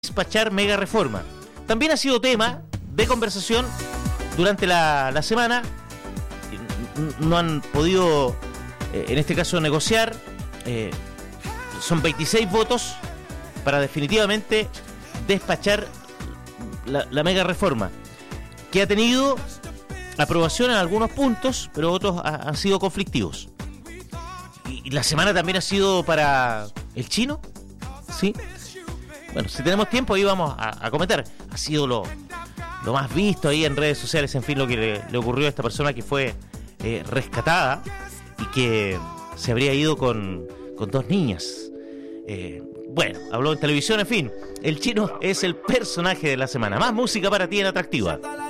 despachar mega reforma. También ha sido tema de conversación durante la semana. No han podido, en este caso, negociar. Son 26 votos para definitivamente despachar la mega reforma, que ha tenido aprobación en algunos puntos, pero otros han sido conflictivos. Y la semana también ha sido para el chino, ¿sí? Bueno, si tenemos tiempo ahí vamos a comentar. Ha sido lo más visto ahí en redes sociales, en fin, lo que le ocurrió a esta persona que fue rescatada y que se habría ido con 2 niñas. Bueno, habló en televisión, en fin. El chino es el personaje de la semana. Más música para ti en Atractiva.